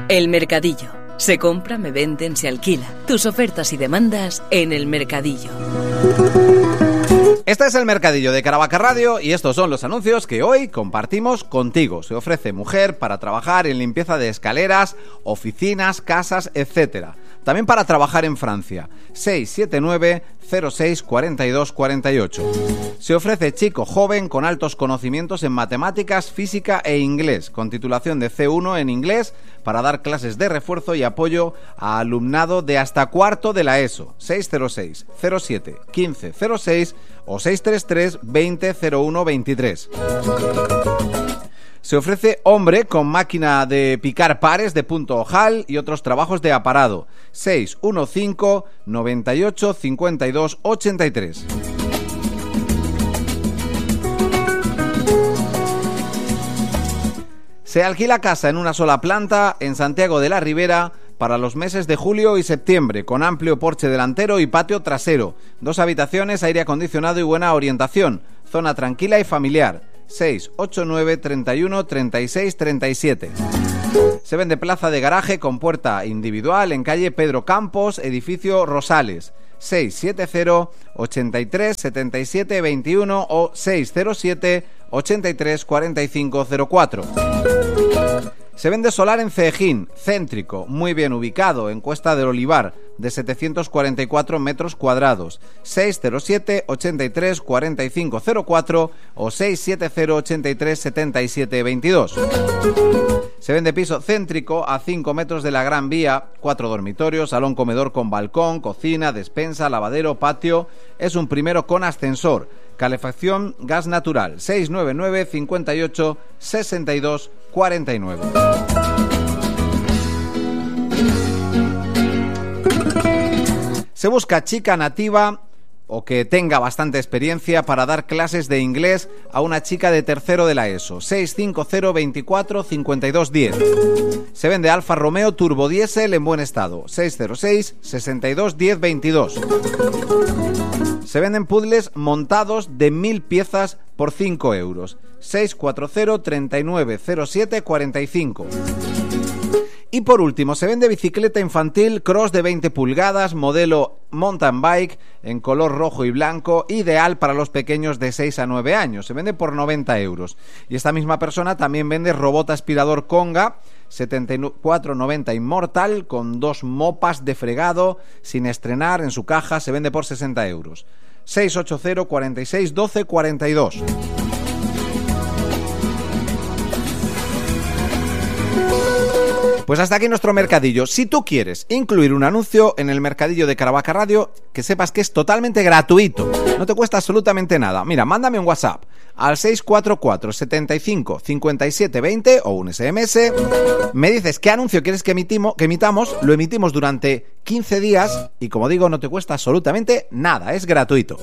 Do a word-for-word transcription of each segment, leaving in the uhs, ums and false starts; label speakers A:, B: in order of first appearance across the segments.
A: El Mercadillo. Se compra, me venden, se alquila. Tus ofertas y demandas en El Mercadillo.
B: Este es El Mercadillo de Caravaca Radio y estos son los anuncios que hoy compartimos contigo. Se ofrece mujer para trabajar en limpieza de escaleras, oficinas, casas, etcétera. También para trabajar en Francia. seis siete nueve cero seis cuatro dos cuatro ocho. Se ofrece chico joven con altos conocimientos en matemáticas, física e inglés, con titulación de C uno en inglés para dar clases de refuerzo y apoyo a alumnado de hasta cuarto de la ESO. seis cero seis cero siete uno cinco cero seis o seis tres tres veinte cero uno veintitrés. Se ofrece hombre con máquina de picar pares de punto ojal y otros trabajos de aparado. seis uno cinco noventa y ocho cincuenta y dos ochenta y tres. Se alquila casa en una sola planta en Santiago de la Ribera para los meses de julio y septiembre, con amplio porche delantero y patio trasero. Dos habitaciones, aire acondicionado y buena orientación. Zona tranquila y familiar. seis ocho nueve treinta y uno treinta y seis treinta y siete. Se vende plaza de garaje con puerta individual en calle Pedro Campos, edificio Rosales. seis siete cero ochenta y tres setenta y siete veintiuno o seis cero siete ochenta y tres cuarenta y cinco cero cuatro. Se vende solar en Cejín, céntrico, muy bien ubicado, en Cuesta del Olivar, de setecientos cuarenta y cuatro metros cuadrados. seis cero siete ochenta y tres cuarenta y cinco cero cuatro o seis siete cero ochenta y tres setenta y siete veintidós. Se vende piso céntrico a cinco metros de la Gran Vía, cuatro dormitorios, salón comedor con balcón, cocina, despensa, lavadero, patio. Es un primero con ascensor. Calefacción, gas natural. seis nueve nueve cincuenta y ocho sesenta y dos cuarenta y nueve. Se busca chica nativa o que tenga bastante experiencia para dar clases de inglés a una chica de tercero de la ESO. seis cinco cero veinticuatro cincuenta y dos diez. Se vende Alfa Romeo Turbo Diesel en buen estado. seis cero seis sesenta y dos diez veintidós. Se venden puzzles montados de mil piezas por cinco euros. seis cuatro cero treinta y nueve cero siete cuarenta y cinco. Y por último, se vende bicicleta infantil cross de veinte pulgadas, modelo mountain bike, en color rojo y blanco, ideal para los pequeños de seis a nueve años. Se vende por noventa euros. Y esta misma persona también vende robot aspirador Conga, setenta y cuatro noventa Immortal, con dos mopas de fregado, sin estrenar en su caja. Se vende por sesenta euros. seis ocho cero cuarenta y seis doce cuarenta y dos. Pues hasta aquí nuestro mercadillo. Si tú quieres incluir un anuncio en el mercadillo de Caravaca Radio, que sepas que es totalmente gratuito, no te cuesta absolutamente nada. Mira, mándame un WhatsApp al seis cuatro cuatro setenta y cinco cincuenta y siete veinte o un ese eme ese. Me dices qué anuncio quieres que, emitimo, que emitamos, lo emitimos durante quince días y, como digo, no te cuesta absolutamente nada, es gratuito.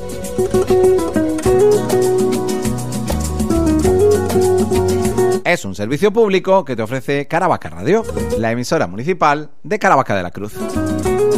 B: Es un servicio público que te ofrece Caravaca Radio, la emisora municipal de Caravaca de la Cruz.